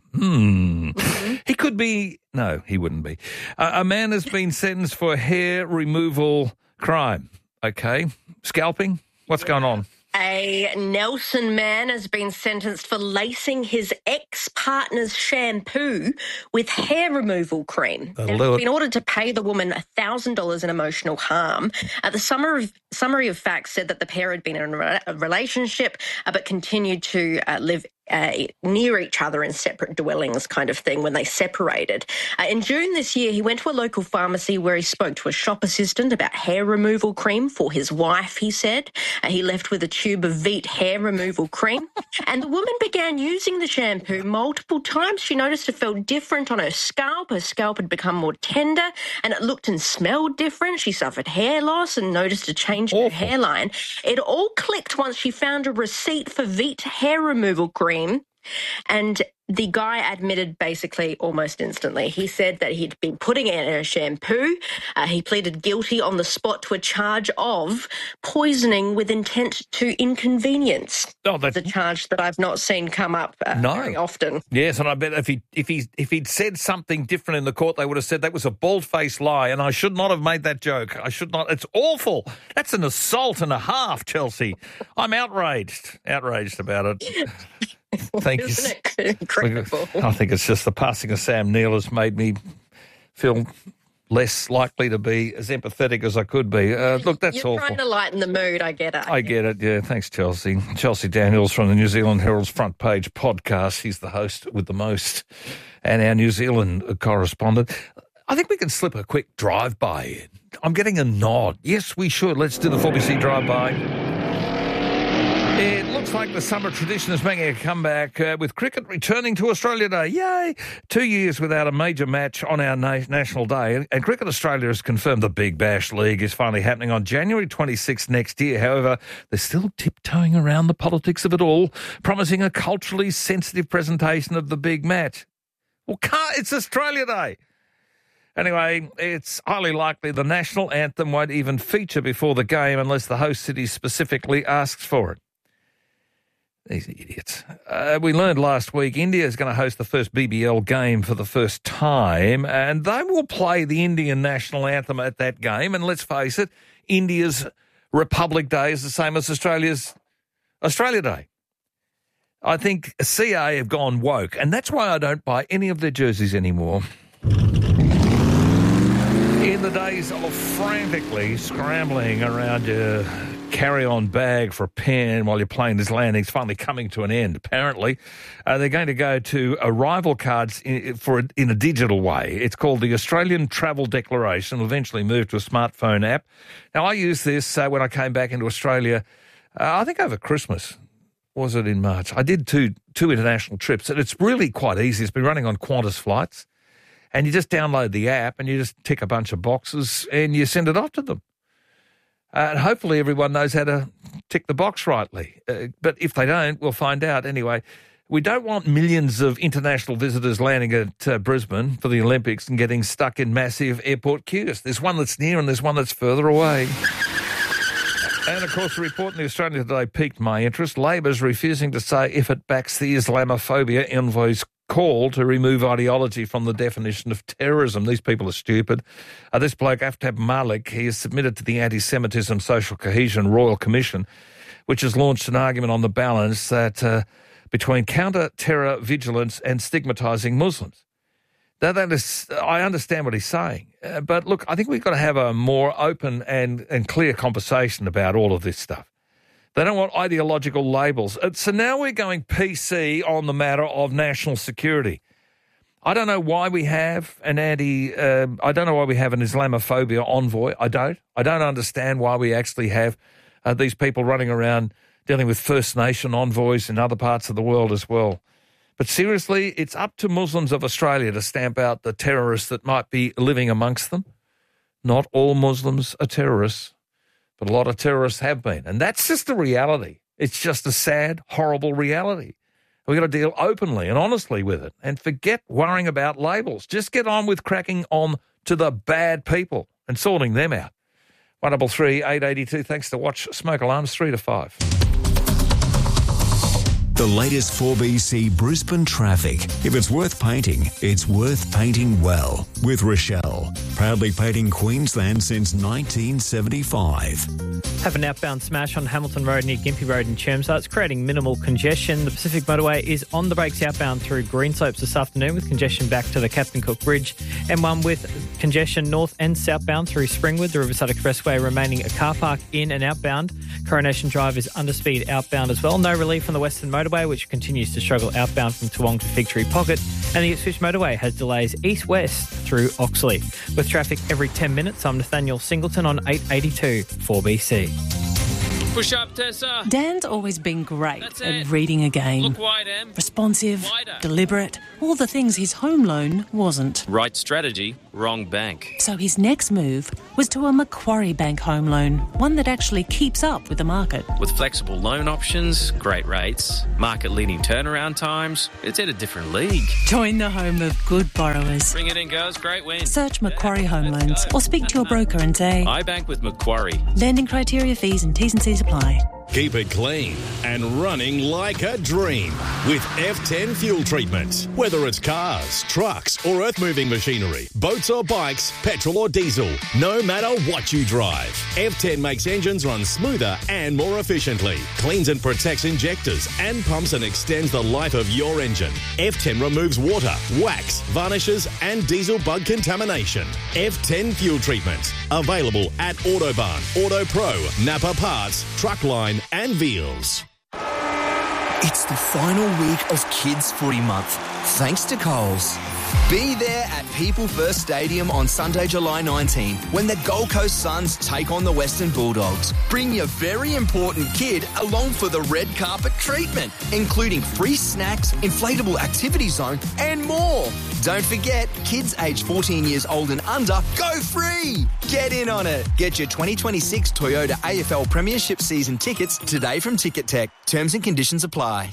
He could be... No, he wouldn't be. A man has been sentenced for hair removal crime. Okay. Scalping? What's going on? A Nelson man has been sentenced for lacing his ex-partner's shampoo with hair removal cream. He's been ordered to pay the woman $1,000 in emotional harm. The summary of facts said that the pair had been in a relationship but continued to live near each other in separate dwellings kind of thing when they separated. In June this year, he went to a local pharmacy where he spoke to a shop assistant about hair removal cream for his wife, he said. He left with a tube of Veet hair removal cream, and the woman began using the shampoo multiple times. She noticed it felt different on her scalp. Her scalp had become more tender, and it looked and smelled different. She suffered hair loss and noticed a change in her hairline. It all clicked once she found a receipt for Veet hair removal cream. And the guy admitted basically almost instantly. He said that he'd been putting it in a shampoo. He pleaded guilty on the spot to a charge of poisoning with intent to inconvenience. Oh, that's a charge that I've not seen come up very often. Yes, and I bet if he'd said something different in the court, they would have said that was a bald-faced lie, and I should not have made that joke. I should not. It's awful. That's an assault and a half, Chelsea. I'm outraged about it. Thank you. Isn't it incredible? I think it's just the passing of Sam Neill has made me feel less likely to be as empathetic as I could be. Look, that's You're awful. trying to lighten the mood, I get it. I get it, yeah. Thanks, Chelsea. Chelsea Daniels from the New Zealand Herald's Front Page podcast. He's the host with the most and our New Zealand correspondent. I think we can slip a quick drive-by in. I'm getting a nod. Yes, we should. Let's do the 4BC drive-by. It looks like the summer tradition is making a comeback with cricket returning to Australia Day. Yay! 2 years without a major match on our National Day. And Cricket Australia has confirmed the Big Bash League is finally happening on January 26th next year. However, they're still tiptoeing around the politics of it all, promising a culturally sensitive presentation of the big match. Well, it's Australia Day. Anyway, it's highly likely the national anthem won't even feature before the game unless the host city specifically asks for it. These idiots. We learned last week India is going to host the first BBL game for the first time, and they will play the Indian national anthem at that game. And let's face it, India's Republic Day is the same as Australia's Australia Day. I think CA have gone woke, and that's why I don't buy any of their jerseys anymore. In the days of frantically scrambling around your carry-on bag for a pen while you're playing this landing's finally coming to an end, apparently. They're going to go to arrival cards in a digital way. It's called the Australian Travel Declaration. Will eventually move to a smartphone app. Now, I used this when I came back into Australia, I think over Christmas. Was it in March? I did two international trips, and it's really quite easy. It's been running on Qantas flights. And you just download the app and you just tick a bunch of boxes and you send it off to them. And hopefully everyone knows how to tick the box rightly. But if they don't, we'll find out. Anyway, we don't want millions of international visitors landing at Brisbane for the Olympics and getting stuck in massive airport queues. There's one that's near and there's one that's further away. And, of course, the report in the Australian Today piqued my interest. Labor's refusing to say if it backs the Islamophobia envoy's call to remove ideology from the definition of terrorism. These people are stupid. This bloke, Aftab Malik, he has submitted to the Anti-Semitism Social Cohesion Royal Commission, which has launched an argument on the balance that between counter-terror vigilance and stigmatising Muslims. Now, that is, I understand what he's saying. But, look, I think we've got to have a more open and clear conversation about all of this stuff. They don't want ideological labels. So now we're going PC on the matter of national security. I don't know why we have an I don't know why we have an Islamophobia envoy. I don't understand why we actually have these people running around dealing with First Nation envoys in other parts of the world as well. But seriously, it's up to Muslims of Australia to stamp out the terrorists that might be living amongst them. Not all Muslims are terrorists. But a lot of terrorists have been. And that's just the reality. It's just a sad, horrible reality. We've got to deal openly and honestly with it and forget worrying about labels. Just get on with cracking on to the bad people and sorting them out. 133 882. Thanks to Watch Smoke Alarms 3 to 5. The latest 4BC Brisbane traffic. If it's worth painting, it's worth painting well. With Rochelle, proudly painting Queensland since 1975. Have an outbound smash on Hamilton Road near Gympie Road in Chermside. It's creating minimal congestion. The Pacific Motorway is on the brakes outbound through Greenslopes this afternoon with congestion back to the Captain Cook Bridge. M1 with congestion north and southbound through Springwood. The Riverside Expressway remaining a car park in and outbound. Coronation Drive is under speed outbound as well. No relief on the Western Motorway Motorway, which continues to struggle outbound from Toowong to Fig Tree Pocket, and the Ipswich Motorway has delays east-west through Oxley. With traffic every 10 minutes, I'm Nathaniel Singleton on 882 4BC. Push up, Tessa. Dan's always been great at reading a game. Look wide, Em. Responsive, Wider. deliberate, all the things his home loan wasn't. Right strategy, wrong bank. So his next move was to a Macquarie Bank home loan, one that actually keeps up with the market. With flexible loan options, great rates, market-leading turnaround times, it's at a different league. Join the home of good borrowers. Bring it in, girls. Great win. Search Macquarie Home Loans or speak to your broker and say, I bank with Macquarie. lending criteria, fees and T's and C's apply. Keep it clean and running like a dream with F10 fuel treatment. Whether it's cars, trucks or earth-moving machinery, boats or bikes, petrol or diesel, no matter what you drive, F10 makes engines run smoother and more efficiently, cleans and protects injectors and pumps and extends the life of your engine. F10 removes water, wax, varnishes and diesel bug contamination. F10 fuel treatment. Available at Autobarn, Auto Pro, Napa Parts, Truckline and Veals. It's the final week of Kids Footy Month, thanks to Coles. Be there at People First Stadium on Sunday, July 19, when the Gold Coast Suns take on the Western Bulldogs. Bring your very important kid along for the red carpet treatment, including free snacks, inflatable activity zone, and more. Don't forget, kids aged 14 years old and under go free. Get in on it. Get your 2026 Toyota AFL Premiership season tickets today from Ticket Tech. Terms and conditions apply.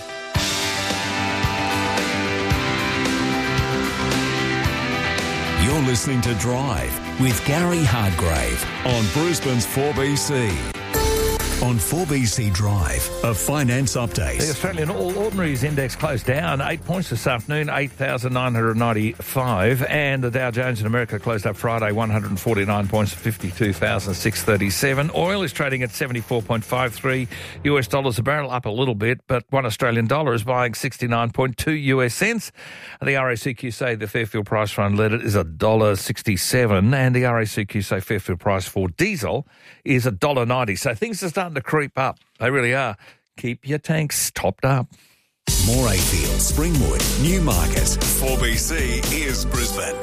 You're listening to Drive with Gary Hardgrave on Brisbane's 4BC. On 4BC Drive, a finance update. The Australian All Ordinaries Index closed down 8 points this afternoon, 8,995. And the Dow Jones in America closed up Friday, 149 points, 52,637. Oil is trading at 74.53 US dollars a barrel, up a little bit, but $1 Australian dollar is buying 69.2 US cents. The RACQ say the Fairfield price for unleaded is $1.67, and the RACQ say Fairfield price for diesel is $1.90. So things are starting to creep up. They really are. Keep your tanks topped up. Morayfield, Springwood, Newmarket. 4BC is Brisbane.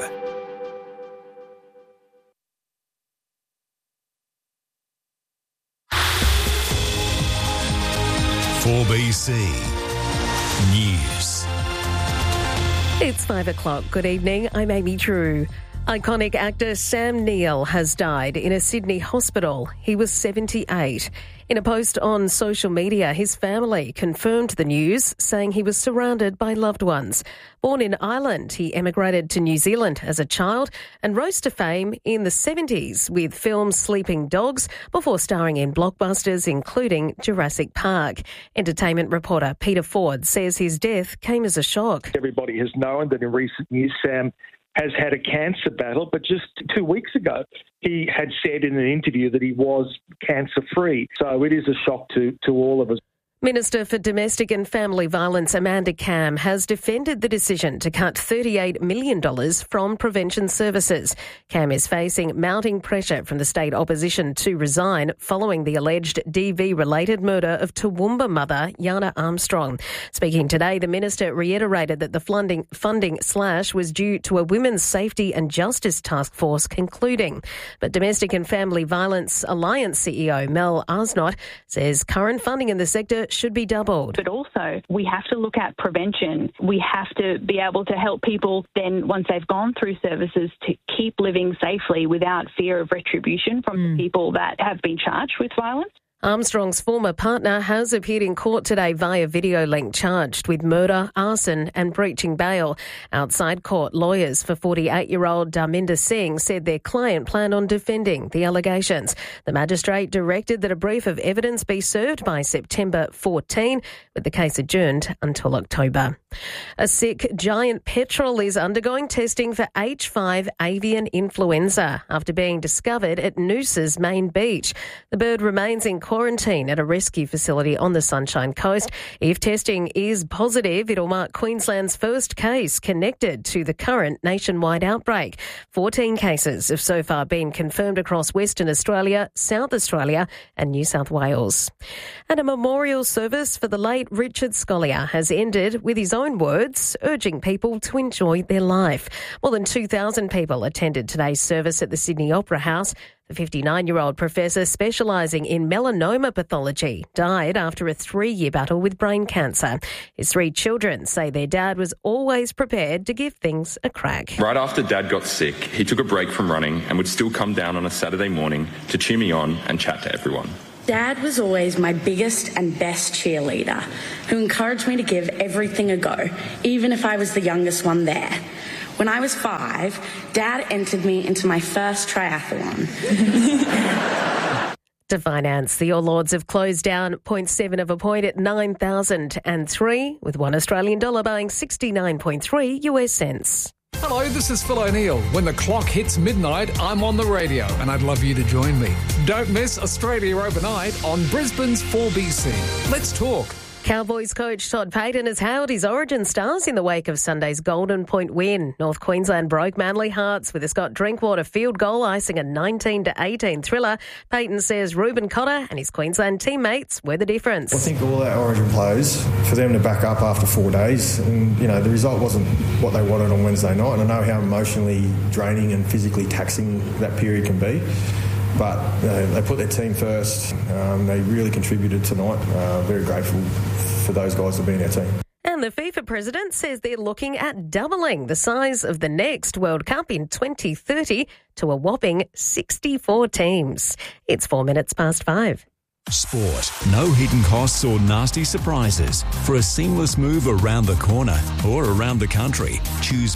.4BC News. It's 5 o'clock. Good evening. I'm Amy Drew. Iconic actor Sam Neill has died in a Sydney hospital. He was 78. In a post on social media, his family confirmed the news, saying he was surrounded by loved ones. Born in Ireland, he emigrated to New Zealand as a child and rose to fame in the 70s with film Sleeping Dogs before starring in blockbusters including Jurassic Park. Entertainment reporter Peter Ford says his death came as a shock. Everybody has known that in recent years Sam has had a cancer battle, but just 2 weeks ago he had said in an interview that he was cancer-free. So it is a shock to all of us. Minister for Domestic and Family Violence Amanda Cam has defended the decision to cut $38 million from prevention services. Cam is facing mounting pressure from the state opposition to resign following the alleged DV-related murder of Toowoomba mother Yana Armstrong. Speaking today, the minister reiterated that the funding slash was due to a Women's Safety and Justice Task Force concluding. But Domestic and Family Violence Alliance CEO Mel Arsnott says current funding in the sector should be doubled. But also, we have to look at prevention. We have to be able to help people then, once they've gone through services, to keep living safely without fear of retribution from the people that have been charged with violence. Armstrong's former partner has appeared in court today via video link, charged with murder, arson and breaching bail. Outside court, lawyers for 48-year-old Dharminder Singh said their client planned on defending the allegations. The magistrate directed that a brief of evidence be served by September 14, with the case adjourned until October. A sick giant petrel is undergoing testing for H5 avian influenza after being discovered at Noosa's main beach. The bird remains in quarantine at a rescue facility on the Sunshine Coast. If testing is positive, it'll mark Queensland's first case connected to the current nationwide outbreak. 14 cases have so far been confirmed across Western Australia, South Australia and New South Wales. And a memorial service for the late Richard Scolyer has ended with his own words, urging people to enjoy their life. More than 2,000 people attended today's service at the Sydney Opera House. The 59-year-old professor specialising in melanoma pathology died after a 3-year battle with brain cancer. His 3 children say their dad was always prepared to give things a crack. Right after Dad got sick, he took a break from running and would still come down on a Saturday morning to cheer me on and chat to everyone. Dad was always my biggest and best cheerleader, who encouraged me to give everything a go, even if I was the youngest one there. When I was 5, Dad entered me into my first triathlon. To finance, the All Lords have closed down 0.7 of a point at 9,003, with $1 Australian dollar buying 69.3 US cents. Hello, this is Phil O'Neill. When the clock hits midnight, I'm on the radio and I'd love you to join me. Don't miss Australia Overnight on Brisbane's 4BC. Let's talk. Cowboys coach Todd Payten has hailed his Origin stars in the wake of Sunday's Golden Point win. North Queensland broke Manly Hearts with a Scott Drinkwater field goal icing a 19-18 thriller. Payten says Reuben Cotter and his Queensland teammates were the difference. I think all our Origin players, for them to back up after 4 days, and the result wasn't what they wanted on Wednesday night, and I know how emotionally draining and physically taxing that period can be. But they put their team first. They really contributed tonight. Very grateful for those guys to be in our team. And the FIFA president says they're looking at doubling the size of the next World Cup in 2030 to a whopping 64 teams. It's 4 minutes past 5. Sport. No hidden costs or nasty surprises. For a seamless move around the corner or around the country, choose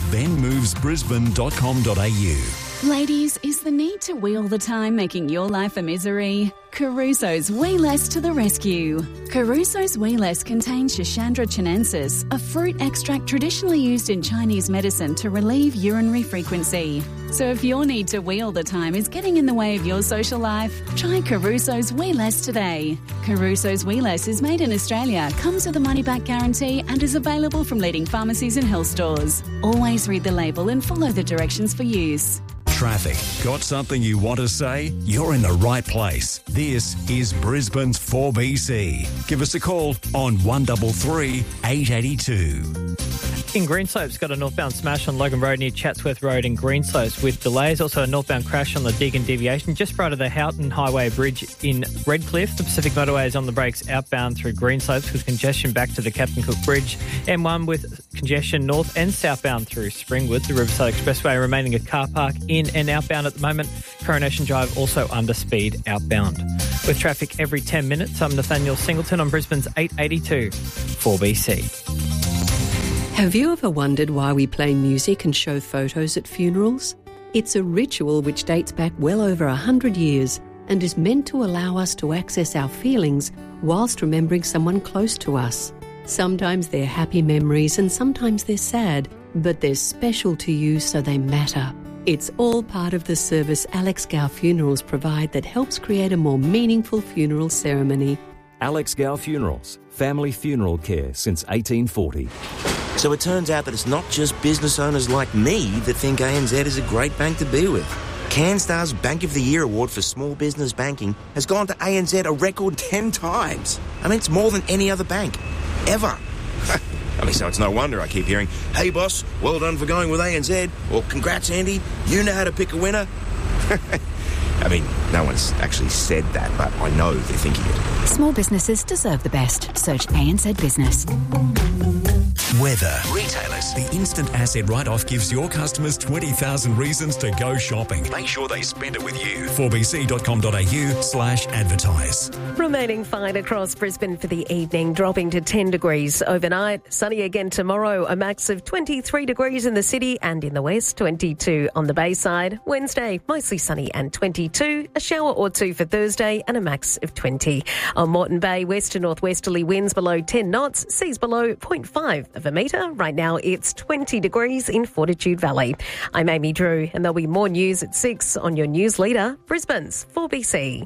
benmovesbrisbane.com.au. Ladies, is the need to wheel the time making your life a misery? Caruso's Wee Less to the rescue. Caruso's Wee Less contains Schisandra chinensis, a fruit extract traditionally used in Chinese medicine to relieve urinary frequency. So if your need to wheel the time is getting in the way of your social life, try Caruso's Wee Less today. Caruso's Wee Less is made in Australia, comes with a money-back guarantee and is available from leading pharmacies and health stores. Always read the label and follow the directions for use. Traffic. Got something you want to say? You're in the right place. This is Brisbane's 4BC. Give us a call on 133 882. In Greenslopes, got a northbound smash on Logan Road near Chatsworth Road in Greenslopes with delays. Also a northbound crash on the Deagon Deviation just prior to the Houghton Highway Bridge in Redcliffe. The Pacific Motorway is on the brakes outbound through Greenslopes with congestion back to the Captain Cook Bridge. M1 with congestion north and southbound through Springwood. The Riverside Expressway remaining a car park in and outbound at the moment. Coronation Drive also under speed outbound. With traffic every 10 minutes, I'm Nathaniel Singleton on Brisbane's 882 4BC. Have you ever wondered why we play music and show photos at funerals? It's a ritual which dates back well over 100 years and is meant to allow us to access our feelings whilst remembering someone close to us. Sometimes they're happy memories and sometimes they're sad, but they're special to you so they matter. It's all part of the service Alex Gow Funerals provide that helps create a more meaningful funeral ceremony. Alex Gow Funerals, family funeral care since 1840. So it turns out that it's not just business owners like me that think ANZ is a great bank to be with. CanStar's Bank of the Year award for small business banking has gone to ANZ a record 10 times. I mean, it's more than any other bank, ever. I mean, so it's no wonder I keep hearing, "Hey boss, well done for going with ANZ," or "Congrats Andy, you know how to pick a winner." I mean, no one's actually said that, but I know they're thinking it. Small businesses deserve the best. Search ANZ Business. Weather. Retailers. The instant asset write-off gives your customers 20,000 reasons to go shopping. Make sure they spend it with you. 4bc.com.au/advertise. Remaining fine across Brisbane for the evening, dropping to 10 degrees overnight. Sunny again tomorrow, a max of 23 degrees in the city and in the west, 22 on the Bayside. Wednesday, mostly sunny and 22. 22, a shower or two for Thursday and a max of 20. On Moreton Bay, west to northwesterly winds below 10 knots, seas below 0.5 of a metre. Right now it's 20 degrees in Fortitude Valley. I'm Amy Drew, and there'll be more news at 6 on your news leader, Brisbane's 4BC.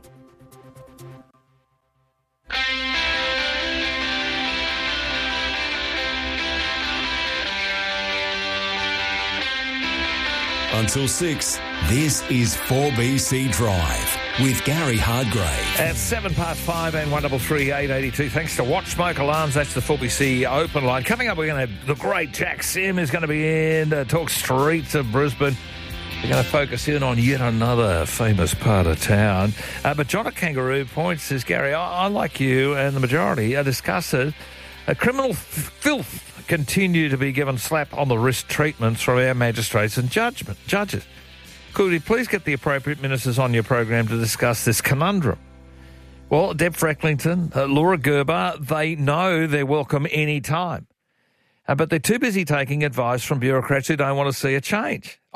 Until 6, this is 4BC Drive with Gary Hardgrave. At 5:07 and 133 882. Thanks to Watch Smoke Alarms. That's the 4BC open line. Coming up, we're going to have the great Jack Sim is going to be in to talk streets of Brisbane. We're going to focus in on yet another famous part of town. But John at Kangaroo Point says, Gary, I like you and the majority discuss it. Criminal filth continue to be given slap on the wrist treatments from our magistrates and judges. Could you please get the appropriate ministers on your program to discuss this conundrum? Well, Deb Frecklington, Laura Gerber, they know they're welcome any time. But they're too busy taking advice from bureaucrats who don't want to see a change.